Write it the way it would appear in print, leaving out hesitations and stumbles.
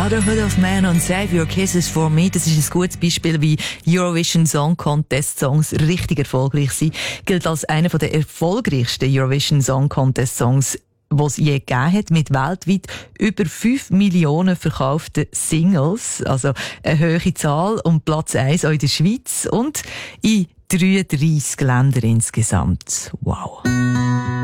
Brotherhood of Man und Save Your Kisses for Me, das ist ein gutes Beispiel, wie Eurovision Song Contest Songs richtig erfolgreich sind. Gilt als einer der erfolgreichsten Eurovision Song Contest Songs, was es je gegeben hat, mit weltweit über 5 Millionen verkauften Singles. Also eine hohe Zahl und Platz 1 auch in der Schweiz und in 33 Ländern insgesamt. Wow.